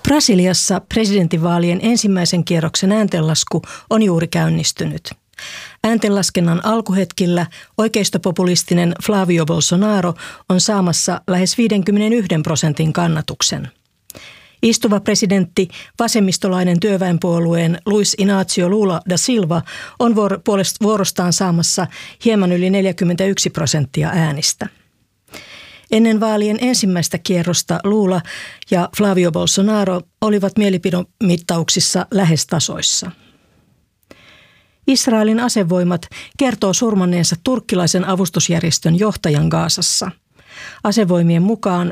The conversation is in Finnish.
Brasiliassa presidentinvaalien ensimmäisen kierroksen ääntenlasku on juuri käynnistynyt. Ääntenlaskennan alkuhetkillä oikeistopopulistinen Flavio Bolsonaro on saamassa lähes 51% kannatuksen. Istuva presidentti, vasemmistolainen työväenpuolueen Luiz Inácio Lula da Silva on vuorostaan saamassa hieman yli 41% äänistä. Ennen vaalien ensimmäistä kierrosta Lula ja Flavio Bolsonaro olivat mielipidemittauksissa lähes tasoissa. Israelin asevoimat kertoo surmanneensa turkkilaisen avustusjärjestön johtajan Gazassa. Asevoimien mukaan